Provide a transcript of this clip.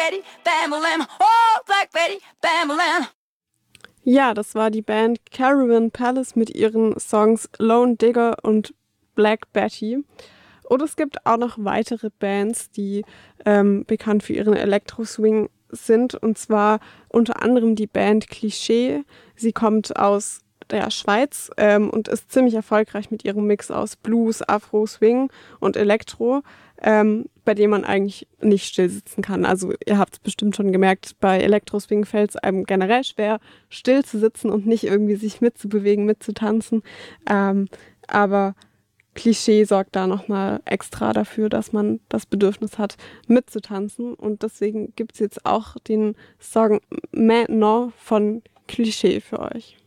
Betty, Bam-a-lam. Oh, Black Betty, Bam-a-lam. Ja, das war die Band Caravan Palace mit ihren Songs Lone Digger und Black Betty. Und es gibt auch noch weitere Bands, die bekannt für ihren Elektro-Swing sind. Und zwar unter anderem die Band Klischee. Sie kommt aus der Schweiz und ist ziemlich erfolgreich mit ihrem Mix aus Blues, Afro, Swing und Elektro, bei dem man eigentlich nicht still sitzen kann. Also ihr habt es bestimmt schon gemerkt, bei Elektro-Swing fällt es einem generell schwer, still zu sitzen und nicht irgendwie sich mitzubewegen, mitzutanzen. Aber Klischee sorgt da nochmal extra dafür, dass man das Bedürfnis hat, mitzutanzen. Und deswegen gibt es jetzt auch den Song Maintenant von Klischee für euch.